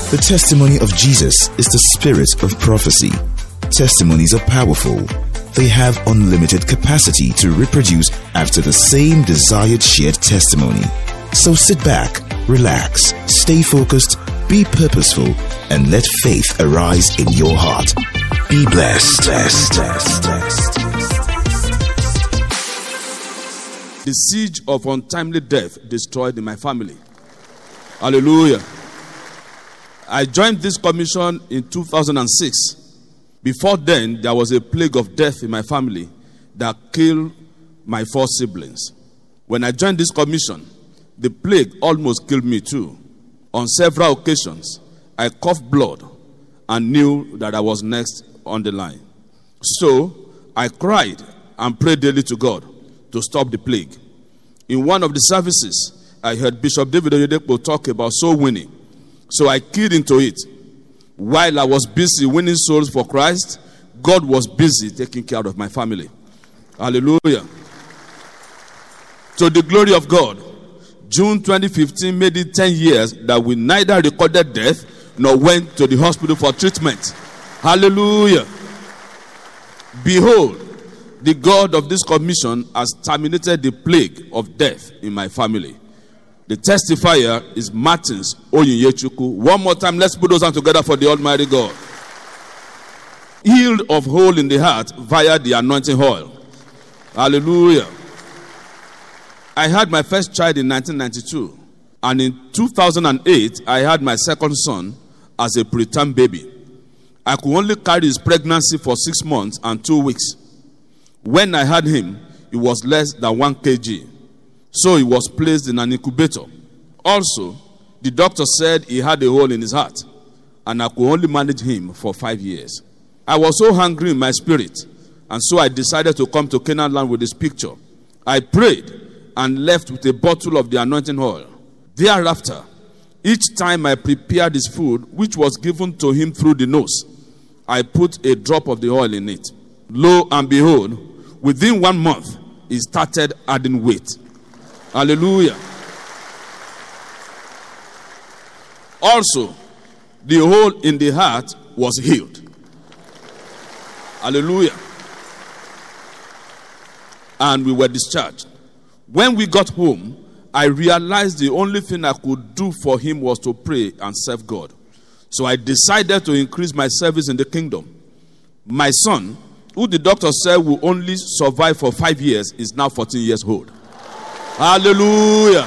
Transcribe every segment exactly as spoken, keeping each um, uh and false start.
The testimony of Jesus is the spirit of prophecy. Testimonies are powerful. They have unlimited capacity to reproduce after the same desired shared testimony. So sit back, relax, stay focused, be purposeful, and let faith arise in your heart. Be blessed. blessed, blessed, blessed. The siege of untimely death destroyed in my family. Hallelujah. I joined this commission in two thousand six. Before then, there was a plague of death in my family that killed my four siblings. When I joined this commission, the plague almost killed me too. On several occasions, I coughed blood and knew that I was next on the line. So, I cried and prayed daily to God to stop the plague. In one of the services, I heard Bishop David Oyedepo talk about soul winning. So I keyed into it. While I was busy winning souls for Christ, God was busy taking care of my family. Hallelujah. To the glory of God, June twenty fifteen made it ten years that we neither recorded death nor went to the hospital for treatment. Hallelujah. Behold, the God of this commission has terminated the plague of death in my family. The testifier is Martins Oyinyechuku. One more time, let's put those hands together for the Almighty God. Healed of hole in the heart via the anointing oil. Hallelujah. I had my first child in nineteen ninety-two. And in two thousand eight, I had my second son as a preterm baby. I could only carry his pregnancy for six months and two weeks. When I had him, he was less than one kilogram. So he was placed in an incubator. Also, the doctor said he had a hole in his heart, and I could only manage him for five years. I was so hungry in my spirit, and so I decided to come to Canaan land with this picture. I prayed and left with a bottle of the anointing oil. Thereafter, each time I prepared his food, which was given to him through the nose, I put a drop of the oil in it. Lo and behold, within one month, he started adding weight. Hallelujah. Also, the hole in the heart was healed. Hallelujah. And we were discharged. When we got home, I realized the only thing I could do for him was to pray and serve God. So I decided to increase my service in the kingdom. My son, who the doctor said will only survive for five years, is now fourteen years old. Hallelujah.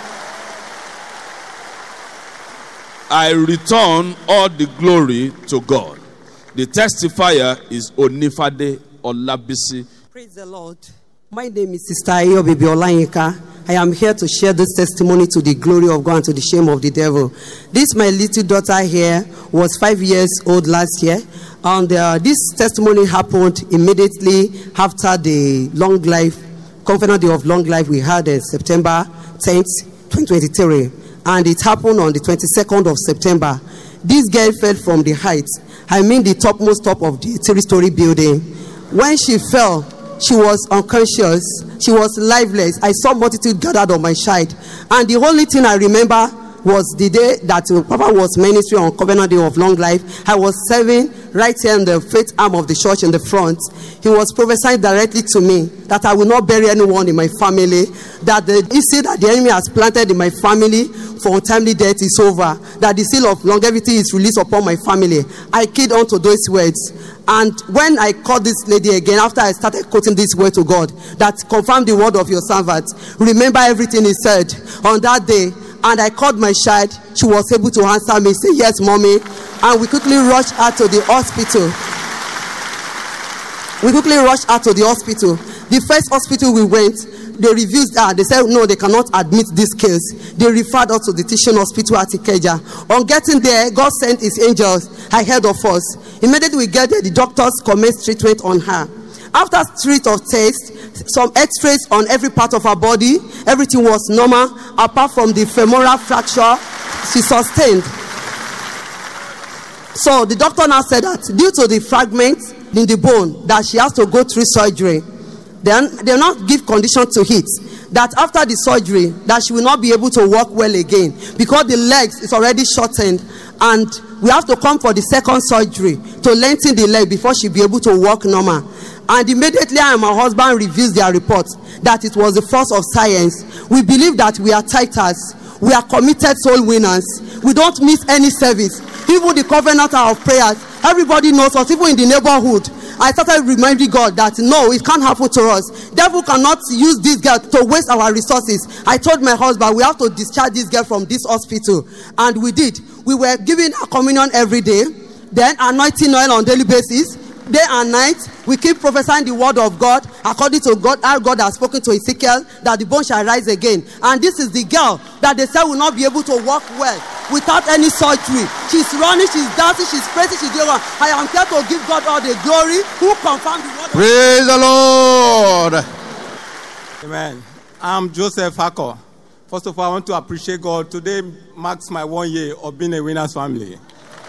I return all the glory to God. The testifier is Onifade Olabisi. Praise the Lord. My name is Sister Ayobi Olayinka. I am here to share this testimony to the glory of God and to the shame of the devil. This, my little daughter here, was five years old last year. And uh, this testimony happened immediately after the long life, Covenant Day of Long Life we had on September tenth, twenty twenty-three. And it happened on the twenty-second of September. This girl fell from the height. I mean the topmost top of the three-story building. When she fell, she was unconscious. She was lifeless. I saw multitude gathered on my side. And the only thing I remember was the day that uh, Papa was ministering on Covenant Day of Long Life. I was serving right here in the faith arm of the church in the front. He was prophesying directly to me that I will not bury anyone in my family. That the issue that the enemy has planted in my family for untimely death is over. That the seal of longevity is released upon my family. I keyed on to those words. And when I called this lady again, after I started quoting this word to God, that confirmed the word of your servant, remember everything he said on that day. And I called my child. She was able to answer me, say, yes, mommy. And we quickly rushed her to the hospital. We quickly rushed her to the hospital. The first hospital we went, they reviewed her. They said, no, they cannot admit this case. They referred us to the teaching hospital at Ikeja. On getting there, God sent his angels ahead of us. Immediately we get there, the doctors commenced treatment on her. After street of tests, some x-rays on every part of her body, everything was normal, apart from the femoral fracture she sustained. So the doctor now said that due to the fragment in the bone, that she has to go through surgery. Then they will not give condition to it. That after the surgery, that she will not be able to walk well again because the legs is already shortened and we have to come for the second surgery to lengthen the leg before she be able to walk normal. And immediately I and my husband revealed their report that it was the force of science. We believe that we are titans. We are committed soul winners. We don't miss any service. Even the covenant of prayers, everybody knows us, even in the neighborhood. I started reminding God that no, it can't happen to us. Devil cannot use this girl to waste our resources. I told my husband we have to discharge this girl from this hospital, and we did. We were giving a communion every day, then anointing oil on daily basis, day and night. We keep prophesying the word of God according to God, how God has spoken to Ezekiel that the bone shall rise again. And this is the girl that they said will not be able to walk well without any surgery. She's running, she's dancing, she's praising, she's doing well. I am here to give God all the glory. Who confirmed the word? Praise the Lord. Amen. I'm Joseph Hako. First of all, I want to appreciate God. Today marks my one year of being a winner's family.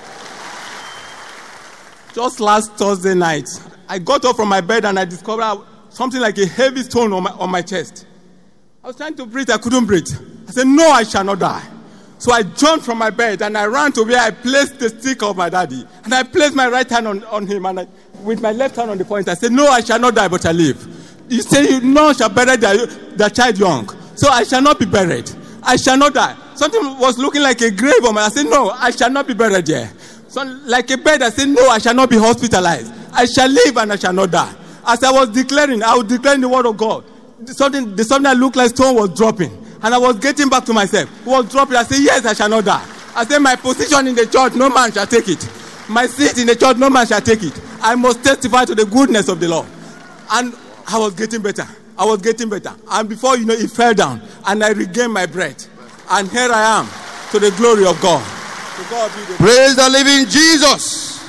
Just last Thursday night, I got up from my bed and I discovered something like a heavy stone on my, on my chest. I was trying to breathe, I couldn't breathe. I said, no, I shall not die. So I jumped from my bed and I ran to where I placed the stick of my daddy. And I placed my right hand on, on him and I, with my left hand on the point, I said, no, I shall not die, but I live. You say, none shall bury their, their child young. So I shall not be buried. I shall not die. Something was looking like a grave on my, I said, no, I shall not be buried here. So like a bed, I said, no, I shall not be hospitalized. I shall live and I shall not die. As I was declaring, I was declaring the word of God. Something, the something that looked like stone was dropping. And I was getting back to myself. It was dropping. I said, yes, I shall not die. I said, my position in the church, no man shall take it. My seat in the church, no man shall take it. I must testify to the goodness of the Lord. And I was getting better. I was getting better. And before you know, it fell down. And I regained my breath. And here I am, to the glory of God. God the Praise the living Jesus.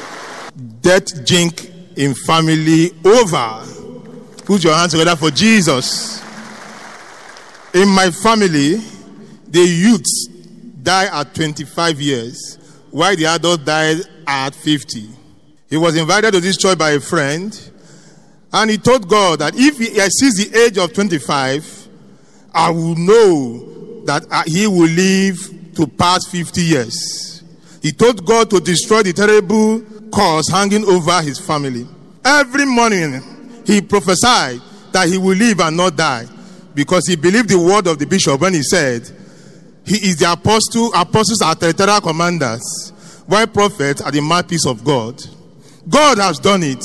Death jink in family over. Put your hands together for Jesus. In my family, the youths die at twenty-five years, while the adult died at fifty. He was invited to this church by a friend, and he told God that if he sees the age of twenty-five, I will know that he will live to pass fifty years. He told God to destroy the terrible curse hanging over his family. Every morning, he prophesied that he will live and not die, because he believed the word of the bishop when he said, he is the apostle, apostles are territorial commanders, while prophets are the mouthpiece of God. God has done it.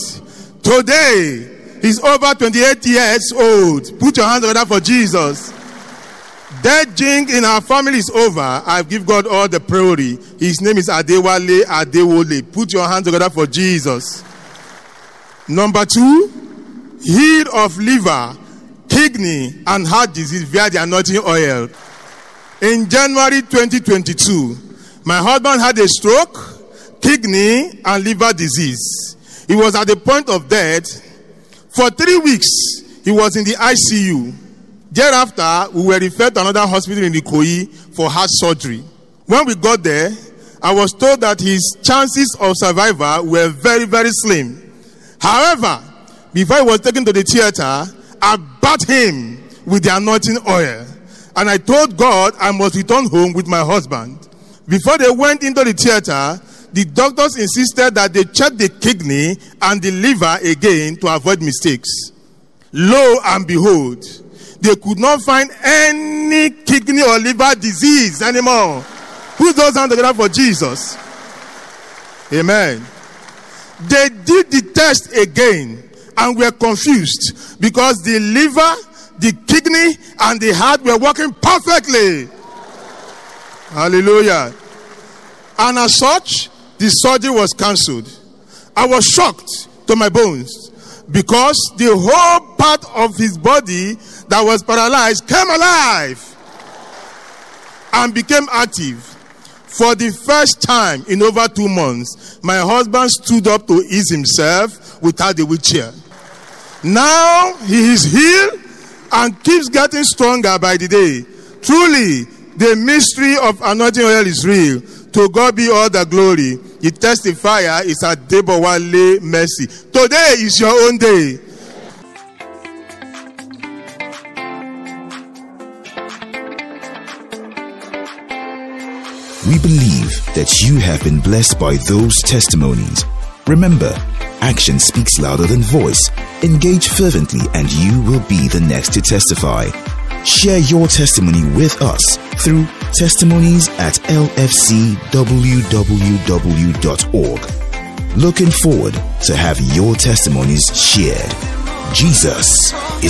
Today, he's over twenty-eight years old. Put your hands together for Jesus. Death jink in our family is over. I give God all the priority. His name is Adewale Adewole. Put your hands together for Jesus. Number two, healed of liver, kidney, and heart disease via the anointing oil. In January twenty twenty-two, my husband had a stroke, kidney, and liver disease. He was at the point of death. For three weeks, he was in the I C U. Thereafter, we were referred to another hospital in Ikoyi for heart surgery. When we got there, I was told that his chances of survival were very, very slim. However, before he was taken to the theater, I bathed him with the anointing oil. And I told God I must return home with my husband. Before they went into the theater, the doctors insisted that they check the kidney and the liver again to avoid mistakes. Lo and behold, they could not find any kidney or liver disease anymore. Put those hands together for Jesus. Amen. They did the test again and were confused because the liver, the kidney, and the heart were working perfectly. Hallelujah. And as such, the surgery was cancelled. I was shocked to my bones because the whole part of his body that was paralyzed came alive and became active. For the first time in over two months, my husband stood up to ease himself without the wheelchair. Now he is healed and keeps getting stronger by the day. Truly, the mystery of anointing oil is real. To God be all the glory. The testifier is Adebowale Mercy. Today is your own day. We believe that you have been blessed by those testimonies. Remember, action speaks louder than voice. Engage fervently and you will be the next to testify. Share your testimony with us through testimonies at l f c w w w dot org. Looking forward to have your testimonies shared. Jesus is